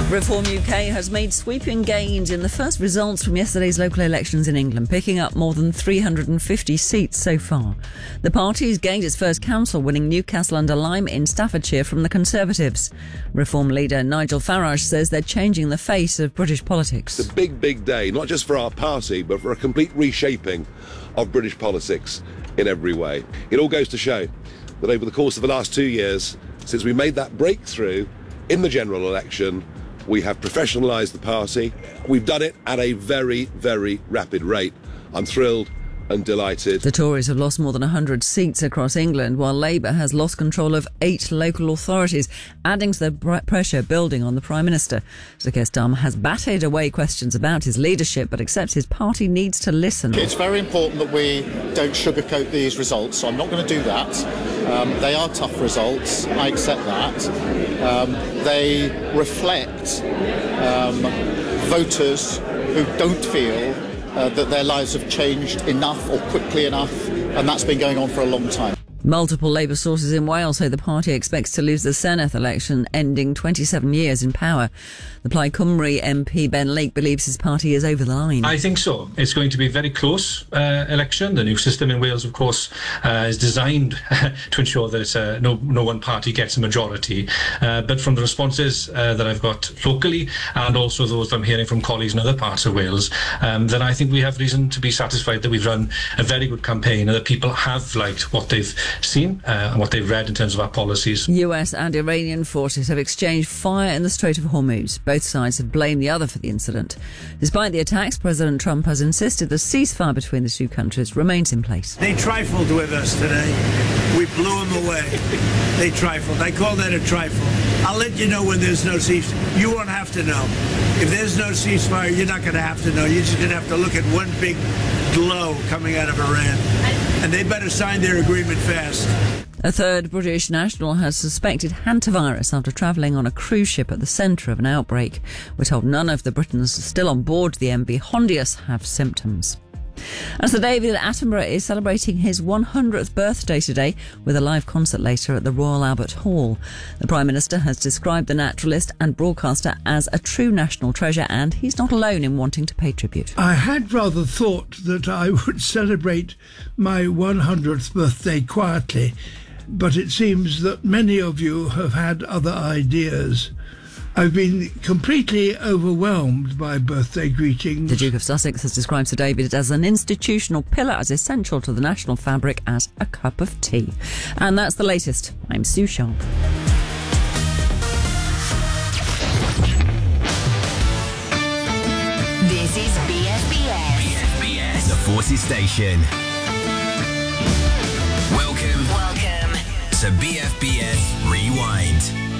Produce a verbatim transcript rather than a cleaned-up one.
Reform U K has made sweeping gains in the first results from yesterday's local elections in England, picking up more than three hundred fifty seats so far. The party's gained its first council, winning Newcastle-under-Lyme in Staffordshire from the Conservatives. Reform leader Nigel Farage says they're changing the face of British politics. It's a big, big day, not just for our party, but for a complete reshaping of British politics in every way. It all goes to show that over the course of the last two years, since we made that breakthrough in the general election, we have professionalised the party. We've done it at a very, very rapid rate. I'm thrilled and delighted. The Tories have lost more than one hundred seats across England, while Labour has lost control of eight local authorities, adding to the pressure building on the Prime Minister. Sir Keir Starmer has batted away questions about his leadership, but accepts his party needs to listen. It's very important that we don't sugarcoat these results, so I'm not going to do that. Um, they are tough results, I accept that. Um, they reflect um, voters who don't feel Uh, that their lives have changed enough or quickly enough, and that's been going on for a long time. Multiple Labour sources in Wales say the party expects to lose the Senedd election, ending twenty-seven years in power. The Plaid Cymru M P Ben Lake believes his party is over the line. I think so. It's going to be a very close uh, election. The new system in Wales, of course, uh, is designed to ensure that uh, no, no one party gets a majority. Uh, but from the responses uh, that I've got locally, and also those I'm hearing from colleagues in other parts of Wales, um, then I think we have reason to be satisfied that we've run a very good campaign and that people have liked what they've seen uh, and what they've read in terms of our policies. U S and Iranian forces have exchanged fire in the Strait of Hormuz. Both sides have blamed the other for the incident. Despite the attacks, President Trump has insisted the ceasefire between the two countries remains in place. They trifled with us today. We blew them away. They trifled. I call that a trifle. I'll let you know when there's no ceasefire. You won't have to know. If there's no ceasefire, you're not going to have to know. You're just going to have to look at one big glow coming out of Iran. And they better sign their agreement fast. A third British national has suspected hantavirus after travelling on a cruise ship at the centre of an outbreak. We're told none of the Britons still on board the M V Hondius have symptoms. And Sir David Attenborough is celebrating his one hundredth birthday today with a live concert later at the Royal Albert Hall. The Prime Minister has described the naturalist and broadcaster as a true national treasure, and he's not alone in wanting to pay tribute. I had rather thought that I would celebrate my one hundredth birthday quietly, but it seems that many of you have had other ideas. I've been completely overwhelmed by birthday greetings. The Duke of Sussex has described Sir David as an institutional pillar, as essential to the national fabric as a cup of tea. And that's the latest. I'm Sue Sharp. This is B F B S. B F B S, the Forces Station. Welcome. Welcome to B F B S Rewind.